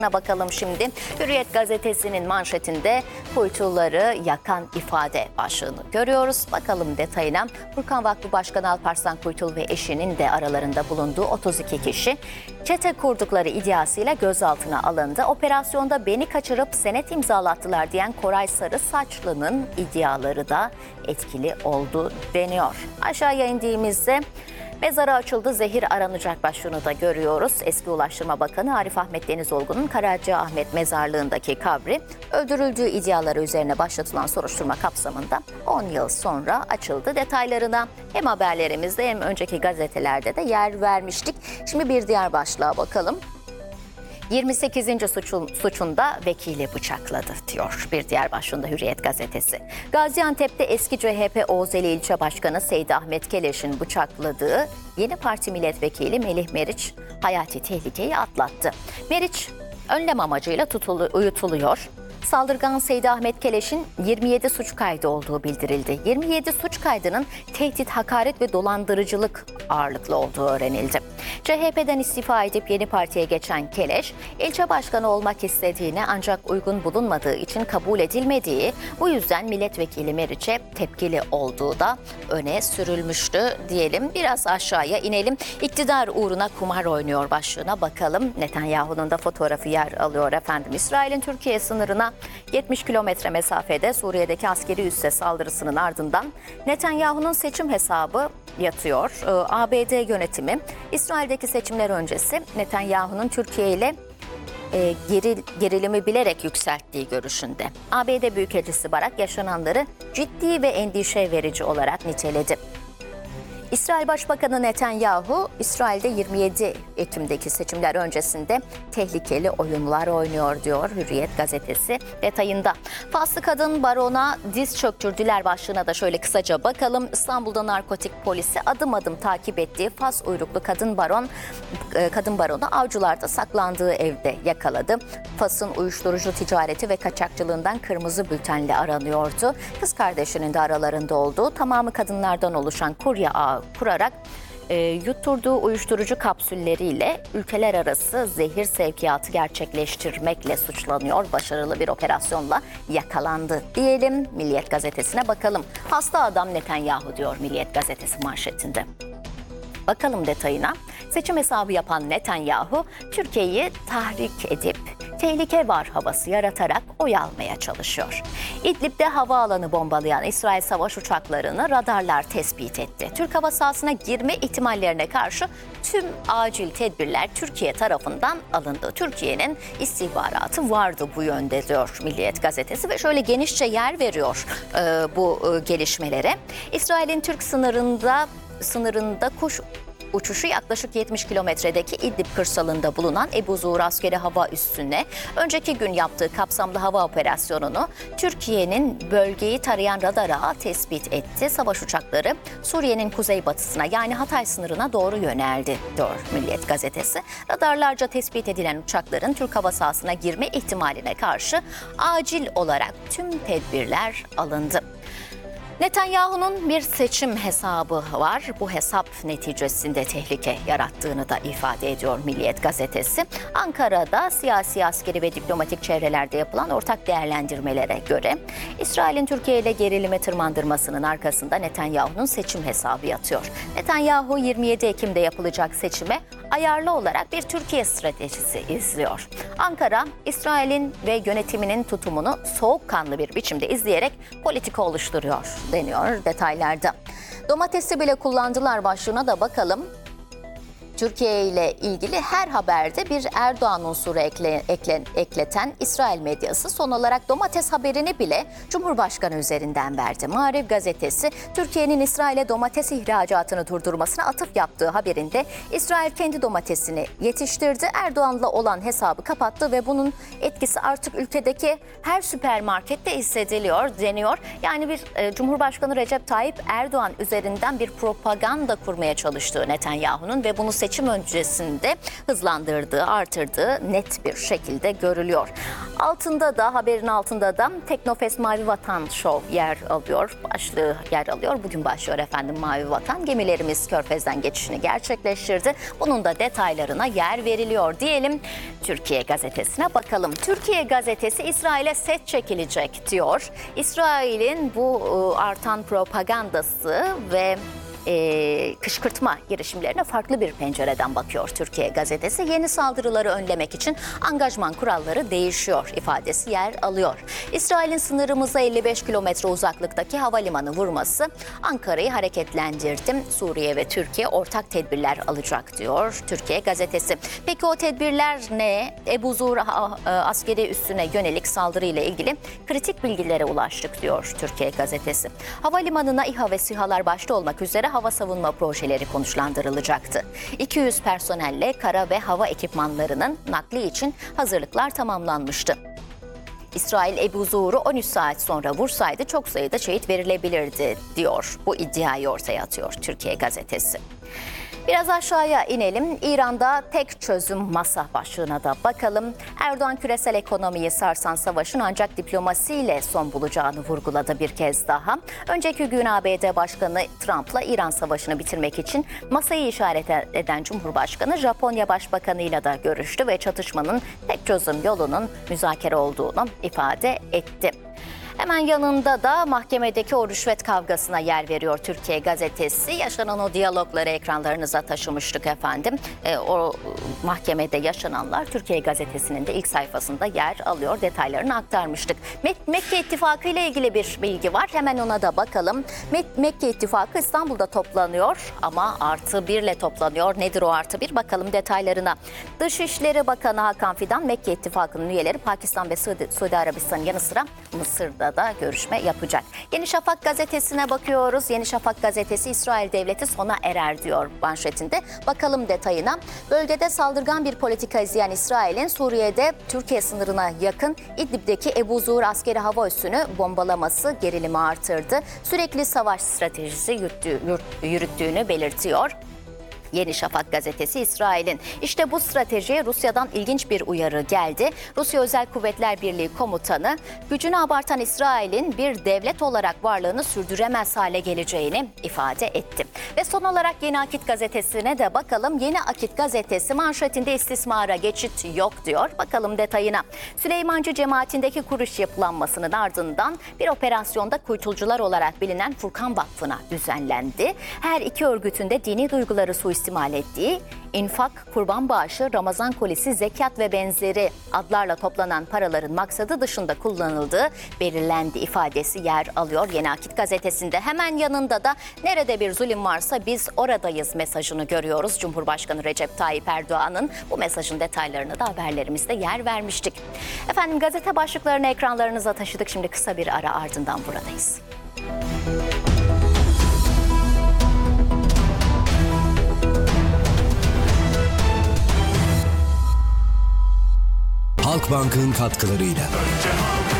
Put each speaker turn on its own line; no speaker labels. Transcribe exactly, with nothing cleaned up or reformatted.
Bakalım şimdi. Hürriyet gazetesinin manşetinde kuytuları yakan ifade başlığını görüyoruz. Bakalım detayına. Furkan Vakfı Başkanı Alparslan Kuytul ve eşinin de aralarında bulunduğu otuz iki kişi çete kurdukları iddiasıyla gözaltına alındı. Operasyonda beni kaçırıp senet imzalattılar diyen Koray Sarısaçlı'nın iddiaları da etkili oldu deniyor. Aşağıya indiğimizde mezarı açıldı, zehir aranacak başlığını da görüyoruz. Eski Ulaştırma Bakanı Arif Ahmet Denizoğlu'nun Karacaahmet mezarlığındaki kabri öldürüldüğü iddiaları üzerine başlatılan soruşturma kapsamında on yıl sonra açıldı. Detaylarına hem haberlerimizde hem önceki gazetelerde de yer vermiştik. Şimdi bir diğer başlığa bakalım. yirmi sekizinci suçun, suçunda vekili bıçakladı diyor bir diğer başlığında Hürriyet gazetesi. Gaziantep'te eski C H P Oğuzeli İlçe Başkanı Seydi Ahmet Keleş'in bıçakladığı yeni parti milletvekili Melih Meriç hayati tehlikeyi atlattı. Meriç önlem amacıyla tutulu, uyutuluyor. Saldırgan Seydi Ahmet Keleş'in yirmi yedi suç kaydı olduğu bildirildi. yirmi yedi suç kaydının tehdit, hakaret ve dolandırıcılık ağırlıklı olduğu öğrenildi. C H P'den istifa edip yeni partiye geçen Keleş, ilçe başkanı olmak istediğine ancak uygun bulunmadığı için kabul edilmediği, bu yüzden milletvekili Meriç'e tepkili olduğu da öne sürülmüştü diyelim. Biraz aşağıya inelim. İktidar uğruna kumar oynuyor başlığına bakalım. Netanyahu'nun da fotoğrafı yer alıyor efendim. İsrail'in Türkiye sınırına yetmiş kilometre mesafede Suriye'deki askeri üsse saldırısının ardından Netanyahu'nun seçim hesabı yatıyor. A B D yönetimi İsrail'deki seçimler öncesi Netanyahu'nun Türkiye ile e, geril, gerilimi bilerek yükselttiği görüşünde. A B D Büyükelçisi Barak yaşananları ciddi ve endişe verici olarak niteledi. İsrail Başbakanı Netanyahu, İsrail'de yirmi yedi Ekim'deki seçimler öncesinde tehlikeli oyunlar oynuyor diyor Hürriyet gazetesi detayında. Faslı kadın barona diz çöktürdüler başlığına da şöyle kısaca bakalım. İstanbul'da narkotik polisi adım adım takip ettiği Fas uyruklu kadın baron kadın baronu avcılarda saklandığı evde yakaladı. Fas'ın uyuşturucu ticareti ve kaçakçılığından kırmızı bültenle aranıyordu. Kız kardeşinin de aralarında olduğu, tamamı kadınlardan oluşan kurye ağı kurarak e, yutturduğu uyuşturucu kapsülleriyle ülkeler arası zehir sevkiyatı gerçekleştirmekle suçlanıyor. Başarılı bir operasyonla yakalandı diyelim. Milliyet gazetesine bakalım. Hasta adam Netanyahu diyor Milliyet gazetesi manşetinde. Bakalım detayına. Seçim hesabı yapan Netanyahu, Türkiye'yi tahrik edip tehlike var havası yaratarak oy almaya çalışıyor. İdlib'de havaalanı bombalayan İsrail savaş uçaklarını radarlar tespit etti. Türk hava sahasına girme ihtimallerine karşı tüm acil tedbirler Türkiye tarafından alındı. Türkiye'nin istihbaratı vardı bu yönde diyor Milliyet gazetesi ve şöyle genişçe yer veriyor e, bu e, gelişmelere. İsrail'in Türk sınırında sınırında kuş uçuşu yaklaşık yetmiş kilometredeki İdlib kırsalında bulunan Ebu Zuhr askeri hava üssüne önceki gün yaptığı kapsamlı hava operasyonunu Türkiye'nin bölgeyi tarayan radar ağı tespit etti. Savaş uçakları Suriye'nin kuzeybatısına yani Hatay sınırına doğru yöneldi diyor Milliyet gazetesi. Radarlarca tespit edilen uçakların Türk hava sahasına girme ihtimaline karşı acil olarak tüm tedbirler alındı. Netanyahu'nun bir seçim hesabı var. Bu hesap neticesinde tehlike yarattığını da ifade ediyor Milliyet gazetesi. Ankara'da siyasi, askeri ve diplomatik çevrelerde yapılan ortak değerlendirmelere göre İsrail'in Türkiye ile gerilime tırmandırmasının arkasında Netanyahu'nun seçim hesabı yatıyor. Netanyahu yirmi yedi Ekim'de yapılacak seçime ayarlı olarak bir Türkiye stratejisi izliyor. Ankara, İsrail'in ve yönetiminin tutumunu soğukkanlı bir biçimde izleyerek politika oluşturuyor deniyor detaylarda. Domatesi bile kullandılar başlığına da bakalım. Türkiye ile ilgili her haberde bir Erdoğan unsuru ekle, ekle, ekleten İsrail medyası son olarak domates haberini bile Cumhurbaşkanı üzerinden verdi. Maariv gazetesi Türkiye'nin İsrail'e domates ihracatını durdurmasına atıf yaptığı haberinde İsrail kendi domatesini yetiştirdi, Erdoğan'la olan hesabı kapattı ve bunun etkisi artık ülkedeki her süpermarkette hissediliyor deniyor. Yani bir e, Cumhurbaşkanı Recep Tayyip Erdoğan üzerinden bir propaganda kurmaya çalıştığı Netanyahu'nun ve bunu seçim seçim öncesinde hızlandırdığı, artırdığı net bir şekilde görülüyor. Altında da, haberin altında da Teknofest Mavi Vatan Show yer alıyor. Başlığı yer alıyor. Bugün başlıyor efendim Mavi Vatan. Gemilerimiz Körfez'den geçişini gerçekleştirdi. Bunun da detaylarına yer veriliyor diyelim. Türkiye Gazetesi'ne bakalım. Türkiye Gazetesi İsrail'e set çekilecek diyor. İsrail'in bu artan propagandası ve E, kışkırtma girişimlerine farklı bir pencereden bakıyor Türkiye Gazetesi. Yeni saldırıları önlemek için angajman kuralları değişiyor ifadesi yer alıyor. İsrail'in sınırımıza elli beş kilometre uzaklıktaki havalimanı vurması Ankara'yı hareketlendirdi. Suriye ve Türkiye ortak tedbirler alacak diyor Türkiye Gazetesi. Peki o tedbirler ne? Ebu Zur askeri üssüne yönelik saldırıyla ilgili kritik bilgilere ulaştık diyor Türkiye Gazetesi. Havalimanına İHA ve SİHA'lar başta olmak üzere hava savunma projeleri konuşlandırılacaktı. iki yüz personelle kara ve hava ekipmanlarının nakli için hazırlıklar tamamlanmıştı. İsrail Ebu Zur'u on üç saat sonra vursaydı çok sayıda şehit verilebilirdi diyor. Bu iddiayı ortaya atıyor Türkiye Gazetesi. Biraz aşağıya inelim. İran'da tek çözüm masa başlığına da bakalım. Erdoğan küresel ekonomiyi sarsan savaşın ancak diplomasiyle son bulacağını vurguladı bir kez daha. Önceki gün A B D Başkanı Trump'la İran savaşını bitirmek için masayı işaret eden Cumhurbaşkanı Japonya Başbakanı'yla da görüştü ve çatışmanın tek çözüm yolunun müzakere olduğunu ifade etti. Hemen yanında da mahkemedeki o rüşvet kavgasına yer veriyor Türkiye Gazetesi. Yaşanan o diyalogları ekranlarınıza taşımıştık efendim. E, o mahkemede yaşananlar Türkiye Gazetesi'nin de ilk sayfasında yer alıyor. Detaylarını aktarmıştık. Mek- Mekke İttifakı ile ilgili bir bilgi var. Hemen ona da bakalım. Mek- Mekke İttifakı İstanbul'da toplanıyor ama artı birle toplanıyor. Nedir o artı bir? Bakalım detaylarına. Dışişleri Bakanı Hakan Fidan, Mekke İttifakı'nın üyeleri Pakistan ve Suudi, Suudi Arabistan'ın yanı sıra Mısır'da da görüşme yapacak. Yeni Şafak gazetesine bakıyoruz. Yeni Şafak gazetesi İsrail devleti sona erer diyor manşetinde. Bakalım detayına. Bölgede saldırgan bir politika izleyen İsrail'in Suriye'de Türkiye sınırına yakın İdlib'deki Ebu Zur askeri hava üssünü bombalaması gerilimi artırdı. Sürekli savaş stratejisi yürüttüğü, yürüttüğünü belirtiyor. Yeni Şafak gazetesi İsrail'in. İşte bu stratejiye Rusya'dan ilginç bir uyarı geldi. Rusya Özel Kuvvetler Birliği komutanı gücünü abartan İsrail'in bir devlet olarak varlığını sürdüremez hale geleceğini ifade etti. Ve son olarak Yeni Akit gazetesine de bakalım. Yeni Akit gazetesi manşetinde istismara geçit yok diyor. Bakalım detayına. Süleymancı cemaatindeki kuruş yapılanmasının ardından bir operasyonda kuytulcular olarak bilinen Furkan Vakfı'na düzenlendi. Her iki örgütünde dini duyguları suistimal istimal ettiği infak, kurban bağışı, Ramazan kolisi, zekat ve benzeri adlarla toplanan paraların maksadı dışında kullanıldığı belirlendi ifadesi yer alıyor Yeni Akit gazetesinde. Hemen yanında da nerede bir zulüm varsa biz oradayız mesajını görüyoruz. Cumhurbaşkanı Recep Tayyip Erdoğan'ın bu mesajın detaylarını da haberlerimizde yer vermiştik. Efendim gazete başlıklarını ekranlarınıza taşıdık. Şimdi kısa bir ara ardından buradayız.
Halkbank'ın katkılarıyla.